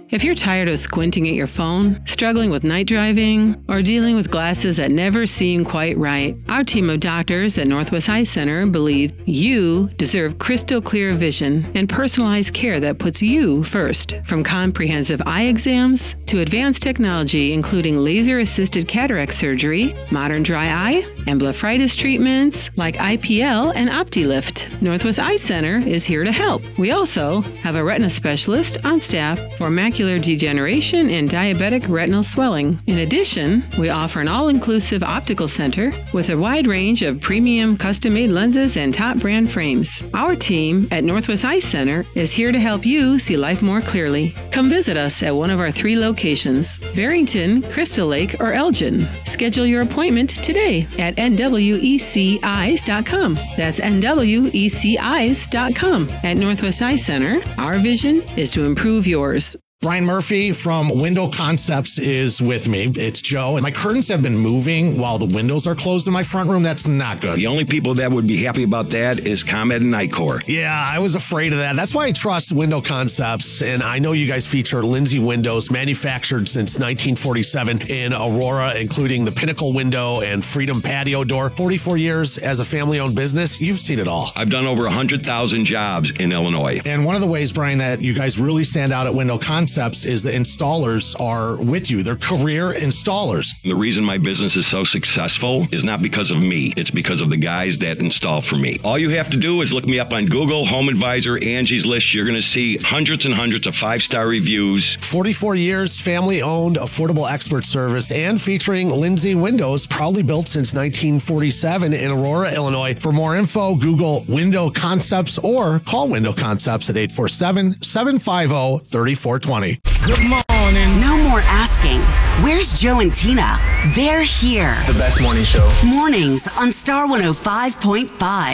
If you're tired of squinting at your phone, struggling with night driving, or dealing with glasses that never seem quite right, our team of doctors at Northwest Eye Center believe you deserve crystal clear vision and personalized care that puts you first. From comprehensive eye exams to advanced technology including laser-assisted cataract surgery, modern dry eye, and blepharitis treatments like IPL and OptiLift, Northwest Eye Center is here to help. We also have a retina specialist on staff for macular degeneration and diabetic retinal swelling. In addition, we offer an all-inclusive optical center with a wide range of premium custom-made lenses and top brand frames. Our team at Northwest Eye Center is here to help you see life more clearly. Come visit us at one of our 3 locations, Barrington, Crystal Lake, or Elgin. Schedule your appointment today at nweceyes.com. That's nweceyes.com. At Northwest Eye Center, our vision is to improve yours. Brian Murphy from Window Concepts is with me. It's Joe. And my curtains have been moving while the windows are closed in my front room. That's not good. The only people that would be happy about that is ComEd and Nicor. Yeah, I was afraid of that. That's why I trust Window Concepts. And I know you guys feature Lindsay windows manufactured since 1947 in Aurora, including the Pinnacle window and Freedom patio door. 44 years as a family-owned business. You've seen it all. I've done over 100,000 jobs in Illinois. And one of the ways, Brian, that you guys really stand out at Window Concepts is the installers are with you. They're career installers. The reason my business is so successful is not because of me. It's because of the guys that install for me. All you have to do is look me up on Google, Home Advisor, Angie's List. You're going to see hundreds and hundreds of 5-star reviews. 44 years, family-owned, affordable expert service, and featuring Lindsay windows, proudly built since 1947 in Aurora, Illinois. For more info, Google Window Concepts or call Window Concepts at 847-750-3420. Good morning. No more asking. Where's Joe and Tina? They're here. The best morning show. Mornings on Star 105.5.